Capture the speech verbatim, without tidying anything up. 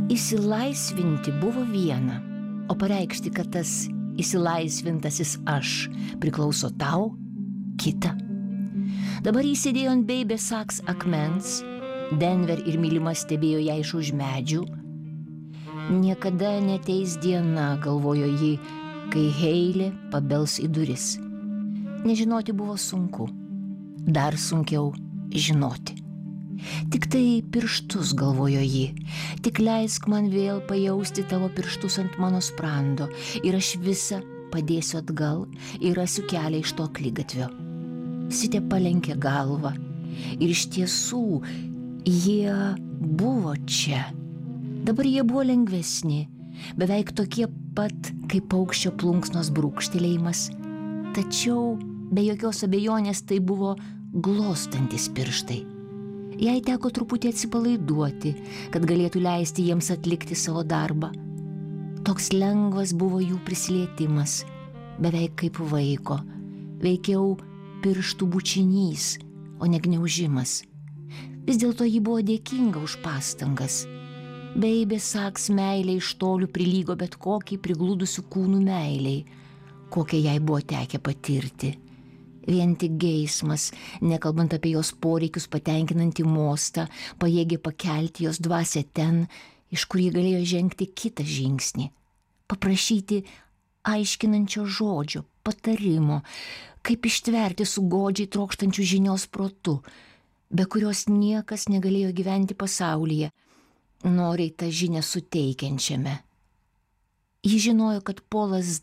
Išsilaisvinti buvo viena, o pareikšti, kad tas išsilaisvintasis aš priklauso tau, kita. Dabar jis sėdėjo ant Beibės Saks akmens, Denver ir mylima stebėjo ją iš už medžių. Niekada neteis diena, galvojo ji, kai Heilė pabels į duris. Nežinoti buvo sunku, dar sunkiau žinoti. Tik tai pirštus, galvojo ji, tik leisk man vėl pajausti tavo pirštus ant mano sprando ir aš visą padėsiu atgal ir rasiu kelią iš to akligatvio. Sitė palenkė galvą ir iš tiesų jie buvo čia. Dabar jie buvo lengvesni, beveik tokie pat kaip paukščio plunksnos brūkštelėjimas, tačiau be jokios abejonės tai buvo glostantis pirštai. Jai teko truputį atsipalaiduoti, kad galėtų leisti jiems atlikti savo darbą. Toks lengvas buvo jų prisilietimas, beveik kaip vaiko, veikiau pirštų bučinys, o ne gniaužimas. Vis dėlto ji buvo dėkinga už pastangas. Beibė Saks meilė iš tolių prilygo bet kokiai prigludusių kūnų meiliai, kokią jai buvo tekę patirti. Vien tik geismas, nekalbant apie jos poreikius patenkinantį mostą, pajėgė pakelti jos dvasią ten, iš kur ji galėjo žengti kitą žingsnį, paprašyti aiškinančio žodžio, patarimo, kaip ištverti su godžiai trokštančiu žinios protu, be kurios niekas negalėjo gyventi pasaulyje, noriai tą žinią suteikiančiame. Ji žinojo, kad Polas